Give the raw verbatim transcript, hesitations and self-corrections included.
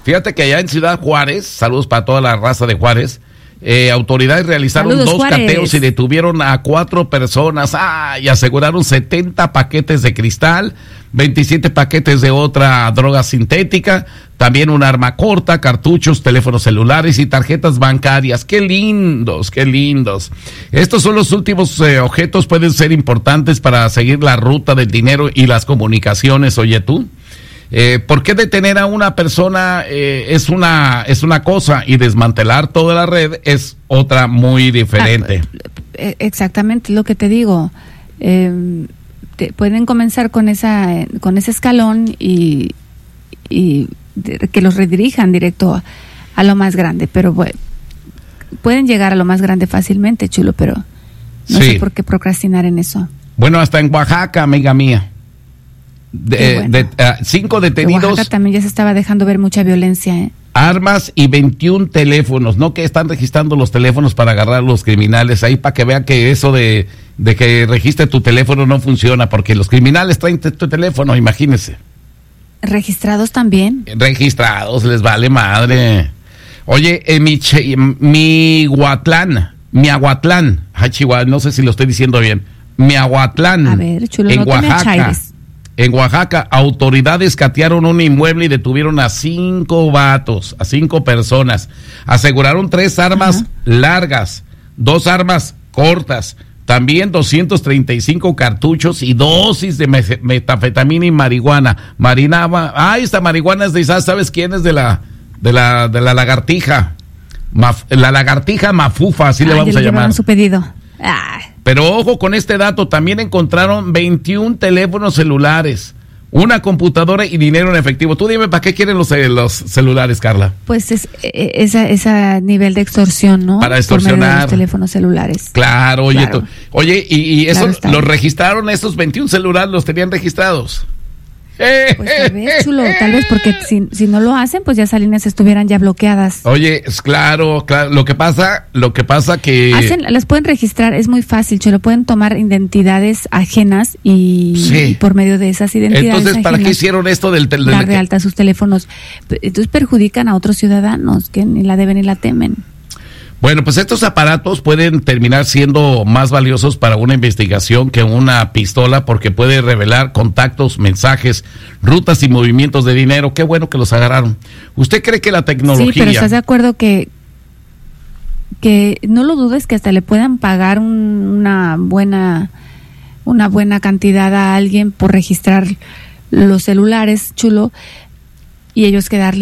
Fíjate que allá en Ciudad Juárez, saludos para toda la raza de Juárez, eh, autoridades realizaron Saludos, dos Juárez. cateos y detuvieron a cuatro personas ah, y aseguraron setenta paquetes de cristal, veintisiete paquetes de otra droga sintética, también un arma corta, cartuchos, teléfonos celulares y tarjetas bancarias. ¡Qué lindos, qué lindos! Estos son los últimos eh, objetos, pueden ser importantes para seguir la ruta del dinero y las comunicaciones, oye tú. Eh, ¿Por qué detener a una persona eh, es una es una cosa y desmantelar toda la red es otra muy diferente? Ah, exactamente lo que te digo. Eh, te, pueden comenzar con esa con ese escalón y, y de, que los redirijan directo a, a lo más grande, pero bueno, pueden llegar a lo más grande fácilmente, chulo, pero no sí. sé por qué procrastinar en eso. Bueno, hasta en Oaxaca, amiga mía. De, bueno. de, uh, cinco detenidos. En Oaxaca también ya se estaba dejando ver mucha violencia. ¿eh? Armas y veintiún teléfonos, no que están registrando los teléfonos para agarrar a los criminales, ahí para que vean que eso de, de que registre tu teléfono no funciona, porque los criminales traen tu teléfono, imagínese. ¿Registrados también? Registrados, les vale madre. Oye, eh, mi, che, mi Huatlán, mi Aguatlán, ay, Chihuahua, no sé si lo estoy diciendo bien, mi Aguatlán, a ver, chulo, en no Oaxaca. En Oaxaca, autoridades catearon un inmueble y detuvieron a cinco vatos, a cinco personas. Aseguraron tres armas uh-huh. largas, dos armas cortas, también doscientos treinta y cinco cartuchos y dosis de me- metanfetamina y marihuana. Marinaba, ah, esta marihuana es de, ¿sabes quién es? De la, de la, de la lagartija. Maf, la lagartija mafufa, así ah, le vamos a llamar. Su pedido. Ah. Pero ojo con este dato, también encontraron veintiún teléfonos celulares, una computadora y dinero en efectivo. Tú dime, ¿para qué quieren los, los celulares, Carla? Pues es ese esa nivel de extorsión, ¿no? Para extorsionar. Por medio de los teléfonos celulares. Claro, oye, claro. Tú, oye, y, y eso claro los registraron, estos veintiún celulares los tenían registrados. Pues tal vez, chulo, tal vez porque si, si no lo hacen, pues ya esas líneas estuvieran ya bloqueadas. Oye, es claro, claro, lo que pasa, lo que pasa que... Hacen, las pueden registrar, es muy fácil, chulo, pueden tomar identidades ajenas y, sí. y por medio de esas identidades Entonces, ¿para ajenas, qué hicieron esto del... del dar de que... alta sus teléfonos? Entonces perjudican a otros ciudadanos que ni la deben ni la temen. Bueno, pues estos aparatos pueden terminar siendo más valiosos para una investigación que una pistola porque puede revelar contactos, mensajes, rutas y movimientos de dinero. Qué bueno que los agarraron. ¿Usted cree que la tecnología... Sí, pero ¿estás de acuerdo que que no lo dudes que hasta le puedan pagar un, una buena una buena cantidad a alguien por registrar los celulares, chulo, y ellos quedarle